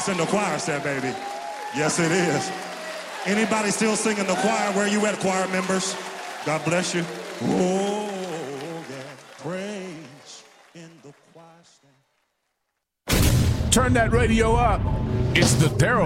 It's in the choir set, baby. Yes, it is. Anybody still singing the choir? Where you at, choir members? God bless you. Oh, yeah. Praise in the choir stand. Turn that radio up. It's the Daryl